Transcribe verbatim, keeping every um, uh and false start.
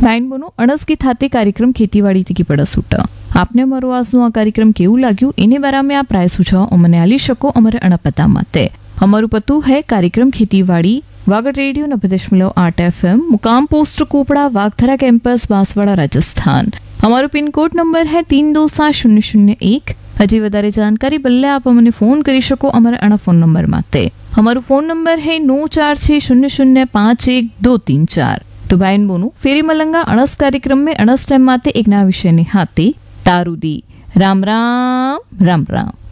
Nine બોનું અણસકી થાતે કાર્યક્રમ ખેતીવાડી થી પડ સૂટ આપને અમારો આજનો આ કાર્યક્રમ કેવું લાગ્યું એને બારામાં આ પ્રાય સુझाव અમને આલી શકો અમારે અણપતા માટે અમારું પતું है कार्यक्रम खेतीवाड़ी वागड़ रेडियो नब्बे दशमलव आठ एफ एम मुकाम पोस्ट कोपड़ा वागधरा कैंपस बांसवाड़ा राजस्थान। हमारो पिन कोड नंबर है तीन दो सात शून्य शून्य एक। हजी वधारे जानकारी बदले आप अમને फोन કરી શકો અમારા અણા ફોન નંબર માટે। हमारो फोन नंबर है नौ चार छह शून्य शून्य पांच एक दो तीन चार। तो भाईन बोनू फेरी मलंगा अणस कार्यक्रम में अणस टाइम माते एक नया विषय ने हाथे तारुदी। राम राम राम राम।